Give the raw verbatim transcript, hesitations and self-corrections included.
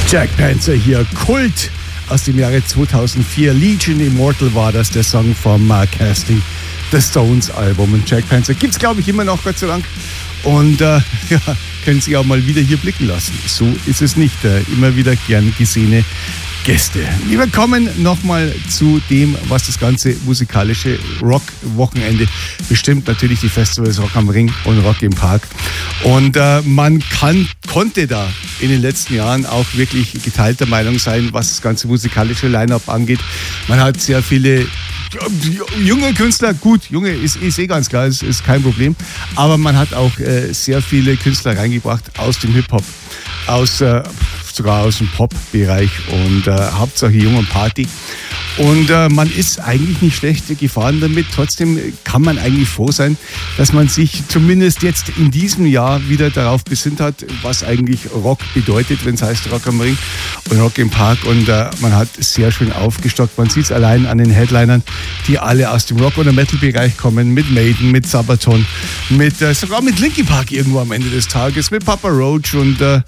Jack Panzer hier, Kult aus dem Jahre zweitausendvier. Legion Immortal war das, der Song vom uh, Casting the Stones Album. Und Jack Panzer gibt es, glaube ich, immer noch, Gott sei Dank. Und äh, ja, können Sie auch mal wieder hier blicken lassen. So ist es nicht. Äh, immer wieder gern gesehene Gäste. Wir kommen nochmal zu dem, was das ganze musikalische Rock-Wochenende bestimmt. Natürlich die Festivals Rock am Ring und Rock im Park. Und äh, man kann, konnte da in den letzten Jahren auch wirklich geteilter Meinung sein, was das ganze musikalische Line-Up angeht. Man hat sehr viele junge Künstler, gut, junge ist, ist eh ganz klar, ist, ist kein Problem. Aber man hat auch äh, sehr viele Künstler reingebracht aus dem Hip-Hop, aus äh, sogar aus dem Pop-Bereich und äh, Hauptsache Jung und Party. Und äh, man ist eigentlich nicht schlecht gefahren damit. Trotzdem kann man eigentlich froh sein, dass man sich zumindest jetzt in diesem Jahr wieder darauf besinnt hat, was eigentlich Rock bedeutet, wenn es heißt Rock am Ring und Rock im Park. Und äh, man hat sehr schön aufgestockt. Man sieht es allein an den Headlinern, die alle aus dem Rock- oder Metal-Bereich kommen. Mit Maiden, mit Sabaton, mit, äh, sogar mit Linkin Park irgendwo am Ende des Tages, mit Papa Roach und äh,